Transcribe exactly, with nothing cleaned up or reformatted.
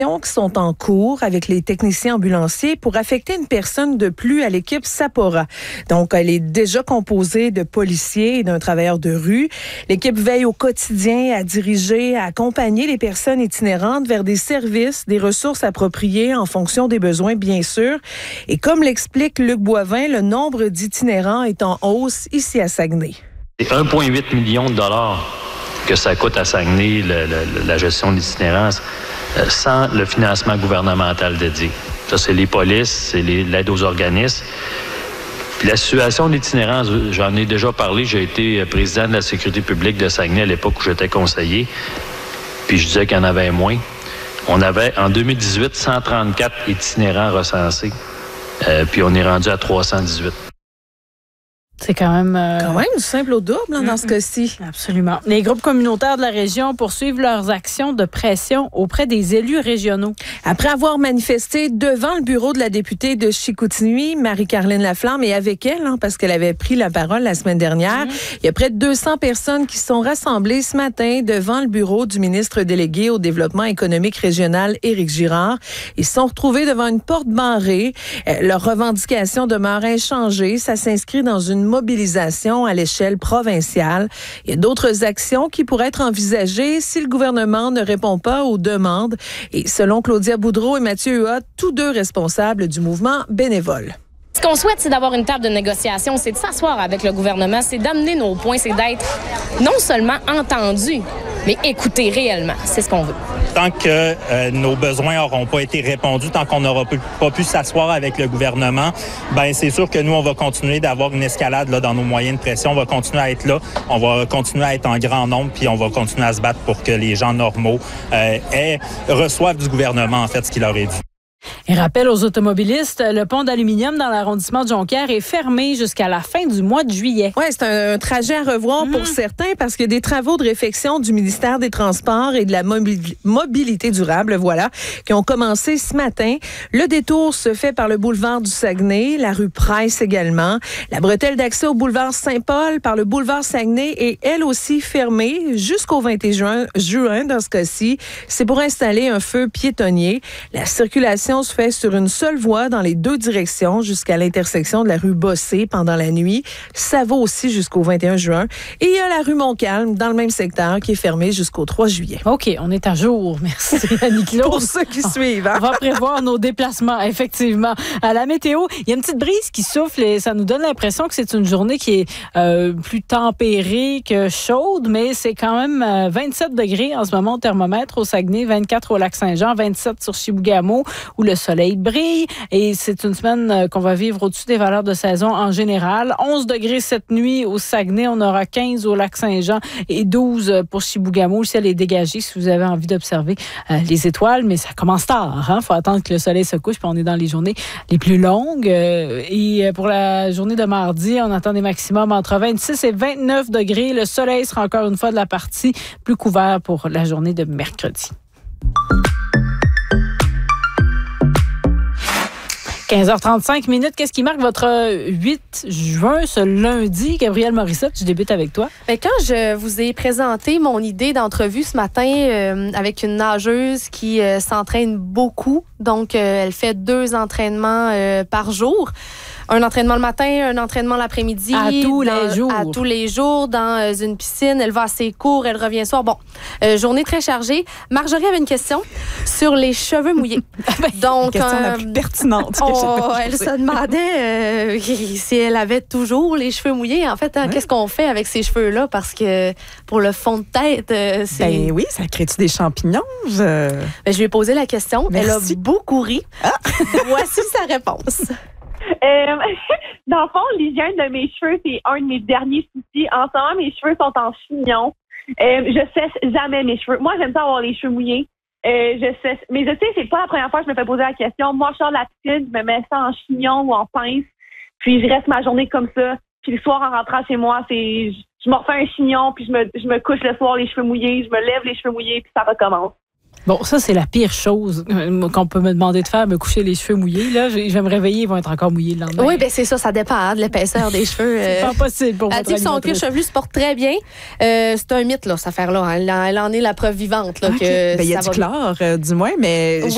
qui sont en cours avec les techniciens ambulanciers pour affecter une personne de plus à l'équipe Sapora. Donc, elle est déjà composée de policiers et d'un travailleur de rue. L'équipe veille au quotidien à diriger, à accompagner les personnes itinérantes vers des services, des ressources appropriées en fonction des besoins, bien sûr. Et comme l'explique Luc Boivin, le nombre d'itinérants est en hausse ici à Saguenay. C'est un virgule huit million de dollars que ça coûte à Saguenay, le, le, la gestion de l'itinérance, euh, sans le financement gouvernemental dédié. Ça, c'est les polices, c'est les, l'aide aux organismes. Puis la situation de l'itinérance, j'en ai déjà parlé. J'ai été président de la sécurité publique de Saguenay à l'époque où j'étais conseiller. Puis je disais qu'il y en avait moins. On avait, en deux mille dix-huit, cent trente-quatre itinérants recensés. Euh, puis on est rendu à trois cent dix-huit. C'est quand même... Euh... Quand même du simple au double hein, dans mmh, ce cas-ci. Absolument. Les groupes communautaires de la région poursuivent leurs actions de pression auprès des élus régionaux. Après avoir manifesté devant le bureau de la députée de Chicoutimi, Marie-Caroline Laflamme, et avec elle, hein, parce qu'elle avait pris la parole la semaine dernière, mmh. il y a près de deux cents personnes qui sont rassemblées ce matin devant le bureau du ministre délégué au développement économique régional, Éric Girard. Ils se sont retrouvés devant une porte barrée. Euh, leurs revendications demeurent inchangées. Ça s'inscrit dans une mobilisation à l'échelle provinciale. Il y a d'autres actions qui pourraient être envisagées si le gouvernement ne répond pas aux demandes. Et selon Claudia Boudreau et Mathieu Huot, tous deux responsables du mouvement bénévole. Ce qu'on souhaite, c'est d'avoir une table de négociation, c'est de s'asseoir avec le gouvernement, c'est d'amener nos points, c'est d'être non seulement entendus, mais écoutés réellement. C'est ce qu'on veut. Tant que euh, nos besoins n'auront pas été répondus, tant qu'on n'aura pas pu s'asseoir avec le gouvernement, ben c'est sûr que nous, on va continuer d'avoir une escalade là, dans nos moyens de pression. On va continuer à être là, on va continuer à être en grand nombre, puis on va continuer à se battre pour que les gens normaux euh, aient, reçoivent du gouvernement, en fait, ce qu'il leur est dû. Et rappel aux automobilistes, le pont d'aluminium dans l'arrondissement de Jonquière est fermé jusqu'à la fin du mois de juillet. Oui, c'est un, un trajet à revoir mmh. pour certains parce qu'il y a des travaux de réfection du ministère des Transports et de la mobi- mobilité durable, voilà, qui ont commencé ce matin. Le détour se fait par le boulevard du Saguenay, la rue Price également. La bretelle d'accès au boulevard Saint-Paul par le boulevard Saguenay est elle aussi fermée jusqu'au vingt et un juin dans ce cas-ci. C'est pour installer un feu piétonnier. La circulation se fait sur une seule voie dans les deux directions jusqu'à l'intersection de la rue Bossé pendant la nuit. Ça va aussi jusqu'au vingt et un juin. Et il y a la rue Montcalm dans le même secteur qui est fermée jusqu'au trois juillet. OK, on est à jour. Merci, Annie-Claude. Pour ceux qui suivent. Hein? On va prévoir nos déplacements, effectivement. À la météo, il y a une petite brise qui souffle et ça nous donne l'impression que c'est une journée qui est euh, plus tempérée que chaude, mais c'est quand même euh, vingt-sept degrés en ce moment au thermomètre au Saguenay, vingt-quatre au Lac-Saint-Jean, vingt-sept sur Chibougamau où le soleil brille et c'est une semaine qu'on va vivre au-dessus des valeurs de saison en général. onze degrés cette nuit au Saguenay, on aura quinze au Lac-Saint-Jean et douze pour Chibougamau. Le ciel est dégagé si vous avez envie d'observer euh, les étoiles, mais ça commence tard. Il hein? faut attendre que le soleil se couche puis on est dans les journées les plus longues. Euh, et pour la journée de mardi, on attend des maximums entre vingt-six et vingt-neuf degrés. Le soleil sera encore une fois de la partie plus couvert pour la journée de mercredi. quinze heures trente-cinq minutes. Qu'est-ce qui marque votre huit juin, ce lundi? Gabrielle Morissette, je débute avec toi. Bien, quand je vous ai présenté mon idée d'entrevue ce matin euh, avec une nageuse qui euh, s'entraîne beaucoup, donc euh, elle fait deux entraînements euh, par jour. Un entraînement le matin, un entraînement l'après-midi. À tous dans, les jours. À tous les jours, dans euh, une piscine. Elle va à ses cours, elle revient soir. Bon, euh, journée très chargée. Marjorie avait une question sur les cheveux mouillés. Donc, la question euh, la plus pertinente. On, elle se demandait euh, si elle avait toujours les cheveux mouillés. En fait, hein, oui. Qu'est-ce qu'on fait avec ces cheveux-là? Parce que pour le fond de tête, euh, c'est... Ben oui, ça crée-tu des champignons? Je, ben, je lui ai posé la question. Merci. Elle a beaucoup ri. Ah. Voici sa réponse. Euh, dans le fond, l'hygiène de mes cheveux, c'est un de mes derniers soucis. En ce moment, mes cheveux sont en chignon. Euh, je sèche jamais mes cheveux. Moi, j'aime ça avoir les cheveux mouillés. Euh, je sèche. Mais je sais, c'est pas la première fois que je me fais poser la question. Moi, je sors de la piscine, je me mets ça en chignon ou en pince, puis je reste ma journée comme ça. Puis le soir, en rentrant chez moi, c'est je me refais un chignon, puis je me, je me couche le soir les cheveux mouillés, je me lève les cheveux mouillés, puis ça recommence. Bon, ça, c'est la pire chose qu'on peut me demander de faire, me coucher les cheveux mouillés. Là, je vais me réveiller, ils vont être encore mouillés le lendemain. Oui, bien, c'est ça, ça dépend hein, de l'épaisseur des cheveux. C'est pas possible pour Elle dit que son cuir chevelu se porte très bien. Euh, c'est un mythe, là, cette affaire-là. Elle, elle en est la preuve vivante. Là, okay. que ben, il y a ça du va... chlore, euh, du moins, mais... Oui.